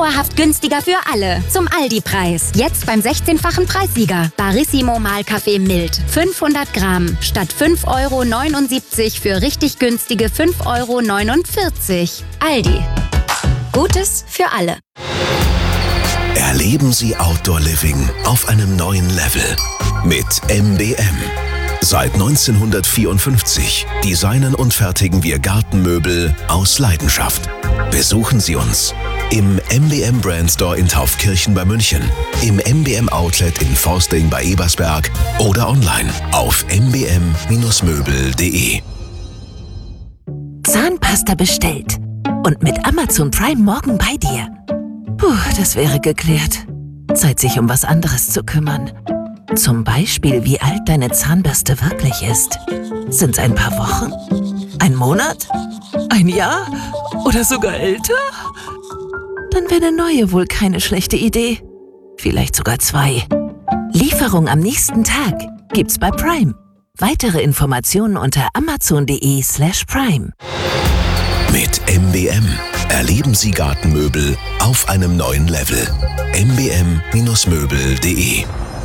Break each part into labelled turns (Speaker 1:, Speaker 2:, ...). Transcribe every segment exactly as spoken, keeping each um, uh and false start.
Speaker 1: dauerhaft günstiger für alle. Zum Aldi-Preis. Jetzt beim sechzehnfachen Preissieger. Barissimo Mahlkaffee mild. fünfhundert Gramm. Statt fünf Euro neunundsiebzig für richtig günstige fünf Euro neunundvierzig. Aldi. Gutes für alle.
Speaker 2: Erleben Sie Outdoor Living auf einem neuen Level. Mit M B M. Seit neunzehnhundertvierundfünfzig designen und fertigen wir Gartenmöbel aus Leidenschaft. Besuchen Sie uns im M B M Brand Store in Taufkirchen bei München, im M B M Outlet in Forsting bei Ebersberg oder online auf m b m Bindestrich möbel punkt de.
Speaker 3: Zahnpasta bestellt und mit Amazon Prime morgen bei dir. Puh, das wäre geklärt. Zeit, sich um was anderes zu kümmern. Zum Beispiel, wie alt deine Zahnbürste wirklich ist. Sind's ein paar Wochen? Ein Monat? Ein Jahr? Oder sogar älter? Dann wäre eine neue wohl keine schlechte Idee. Vielleicht sogar zwei. Lieferung am nächsten Tag gibt's bei Prime. Weitere Informationen unter amazon.de slash prime.
Speaker 2: Mit M B M erleben Sie Gartenmöbel auf einem neuen Level. m b m Bindestrich möbel punkt de.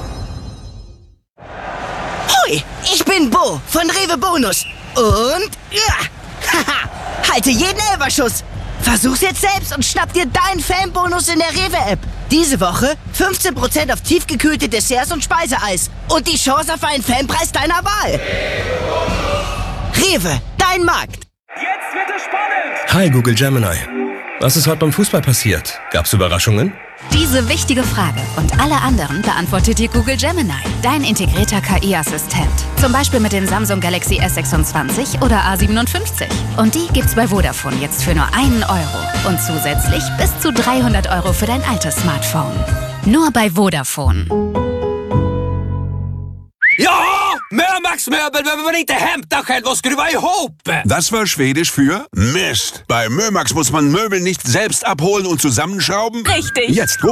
Speaker 4: Hoi, ich bin Bo von Rewe Bonus. Und ja, haha, halte jeden Elferschuss. Versuch's jetzt selbst und schnapp dir deinen Fanbonus in der Rewe-App. Diese Woche fünfzehn Prozent auf tiefgekühlte Desserts und Speiseeis. Und die Chance auf einen Fanpreis deiner Wahl. Rewe, dein Markt.
Speaker 5: Jetzt wird es spannend.
Speaker 6: Hi Google Gemini. Was ist heute beim Fußball passiert? Gab's Überraschungen?
Speaker 1: Diese wichtige Frage und alle anderen beantwortet dir Google Gemini, dein integrierter K I-Assistent. Zum Beispiel mit den Samsung Galaxy S sechsundzwanzig oder A siebenundfünfzig. Und die gibt's bei Vodafone jetzt für nur einen Euro. Und zusätzlich bis zu dreihundert Euro für dein altes Smartphone. Nur bei Vodafone.
Speaker 5: Ja, Mörmax Möbel behöver man inte hämta själv och skruva ihop.
Speaker 7: Das war Schwedisch für Mist. Bei Mömax muss man Möbel nicht selbst abholen und zusammenschrauben.
Speaker 3: Richtig.
Speaker 7: Jetzt